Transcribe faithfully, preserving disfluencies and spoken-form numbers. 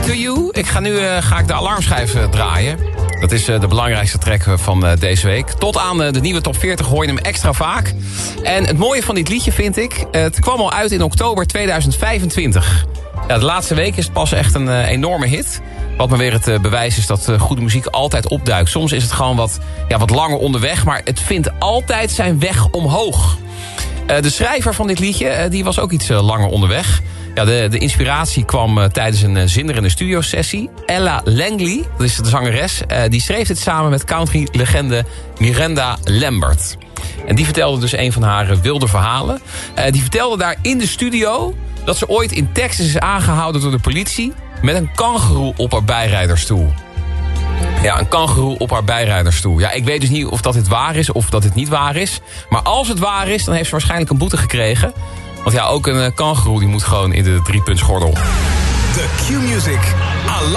To You. Ik ga nu uh, ga ik de alarmschijf uh, draaien. Dat is uh, de belangrijkste track van uh, deze week. Tot aan uh, de nieuwe top veertig hoor je hem extra vaak. En het mooie van dit liedje vind ik... Uh, het kwam al uit in oktober tweeduizend vijfentwintig. Ja, de laatste week is het pas echt een uh, enorme hit. Wat maar weer het uh, bewijs is dat uh, goede muziek altijd opduikt. Soms is het gewoon wat, ja, wat langer onderweg... maar het vindt altijd zijn weg omhoog. Uh, de schrijver van dit liedje uh, die was ook iets uh, langer onderweg... Ja, de, de inspiratie kwam uh, tijdens een uh, zinderende studiosessie. Ella Langley, dat is de zangeres... Uh, die schreef dit samen met country-legende Miranda Lambert. En die vertelde dus een van haar uh, wilde verhalen. Uh, die vertelde daar in de studio... dat ze ooit in Texas is aangehouden door de politie... met een kangoeroe op haar bijrijdersstoel. Ja, een kangoeroe op haar bijrijdersstoel. Ja, ik weet dus niet of dat dit waar is of dat dit niet waar is. Maar als het waar is, dan heeft ze waarschijnlijk een boete gekregen... Want ja, ook een kangoeroe die moet gewoon in de driepuntsgordel. De Q-Music